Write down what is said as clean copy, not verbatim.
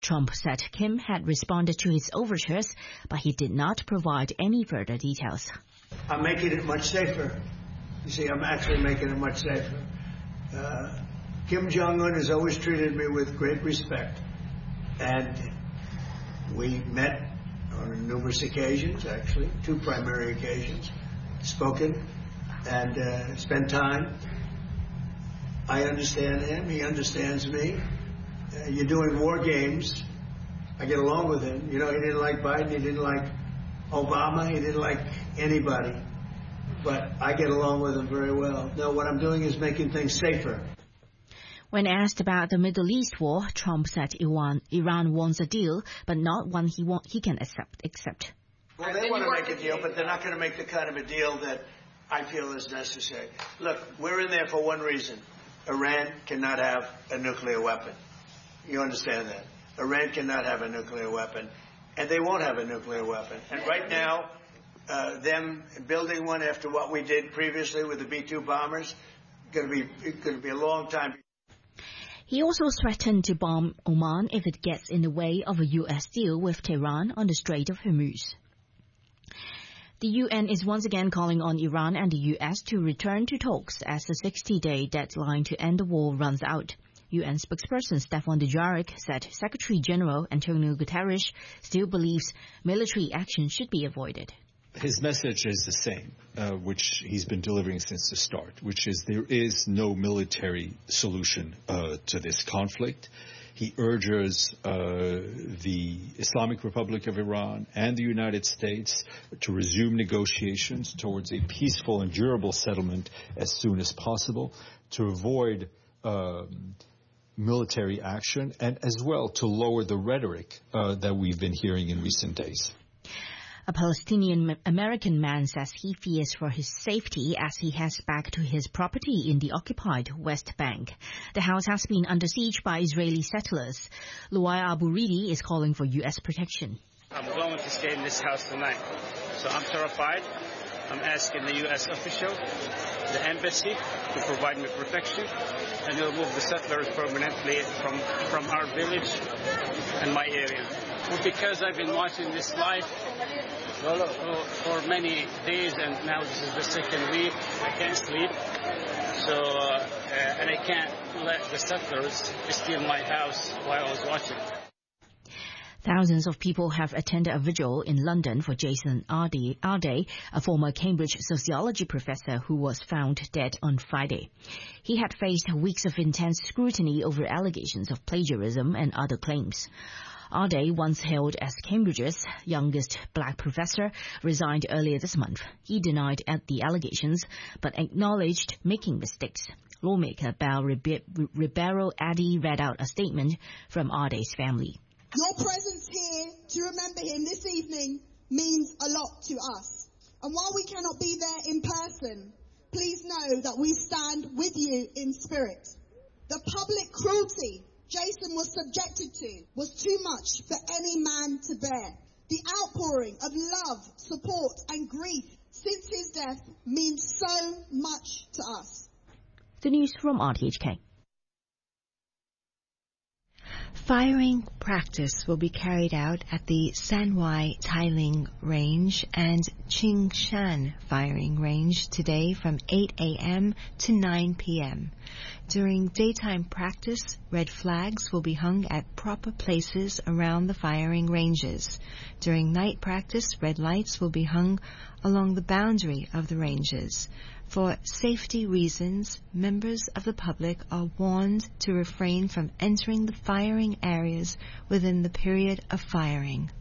Trump said Kim had responded to his overtures, but he did not provide any further details. I'm making it much safer. You see, I'm actually making it much safer. Kim Jong-un has always treated me with great respect. And we met on numerous occasions, actually, 2 primary occasions, spoken and spent time. I understand him. He understands me. You're doing war games. I get along with him. You know, he didn't like Biden. He didn't like Obama. He didn't like anybody. But I get along with him very well. No, what I'm doing is making things safer. When asked about the Middle East war, Trump said Iran wants a deal, but not one he can accept. Well, they want to make a deal, but they're not going to make the kind of a deal that I feel is necessary. Look, we're in there for one reason. Iran cannot have a nuclear weapon. You understand that? Iran cannot have a nuclear weapon, and they won't have a nuclear weapon. And right now, them building one after what we did previously with the B-2 bombers, going to be a long time. He also threatened to bomb Oman if it gets in the way of a U.S. deal with Tehran on the Strait of Hormuz. The UN is once again calling on Iran and the U.S. to return to talks as the 60-day deadline to end the war runs out. UN spokesperson Stefan Dujarric said Secretary General Antonio Guterres still believes military action should be avoided. His message is the same, which he's been delivering since the start, which is there is no military solution to this conflict. He urges the Islamic Republic of Iran and the United States to resume negotiations towards a peaceful and durable settlement as soon as possible, to avoid military action, and as well to lower the rhetoric that we've been hearing in recent days. A Palestinian-American man says he fears for his safety as he heads back to his property in the occupied West Bank. The house has been under siege by Israeli settlers. Luai Abu Ridi is calling for U.S. protection. I'm going to stay in this house tonight, so I'm terrified. I'm asking the U.S. official, the embassy, to provide me protection and remove the settlers permanently from our village and my area. Well, because I've been watching this live for many days, and now this is the second week, I can't sleep. So, and I can't let the settlers steal my house while I was watching. Thousands of people have attended a vigil in London for Jason Arde, a former Cambridge sociology professor who was found dead on Friday. He had faced weeks of intense scrutiny over allegations of plagiarism and other claims. Arde, once hailed as Cambridge's youngest black professor, resigned earlier this month. He denied the allegations, but acknowledged making mistakes. Lawmaker Bal Ribeiro Addy read out a statement from Arde's family. Your presence here to remember him this evening means a lot to us. And while we cannot be there in person, please know that we stand with you in spirit. The public cruelty Jason was subjected to was too much for any man to bear. The outpouring of love, support and grief since his death means so much to us. The news from RTHK. Firing practice will be carried out at the Sanwai Tailing Range and Qingshan Firing Range today from 8 a.m. to 9 p.m. During daytime practice, red flags will be hung at proper places around the firing ranges. During night practice, red lights will be hung along the boundary of the ranges. For safety reasons, members of the public are warned to refrain from entering the firing areas within the period of firing.